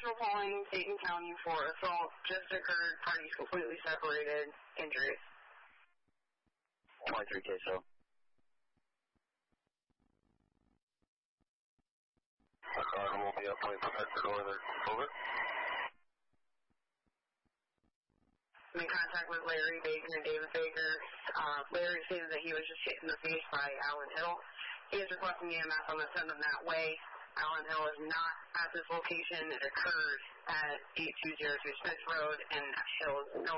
Marshall calling Dayton County for assault just occurred, parties completely separated, injuries. 23 queso. Car will be up 20% for northern. Over. I'm in contact with Larry Baker and David Baker. Larry stated that he was just hit in the face by Allen Hill. He is requesting EMS. I'm going to send him that way. Allen Hill is not at this location. It occurred at 8202 Smith Road, and Hill is no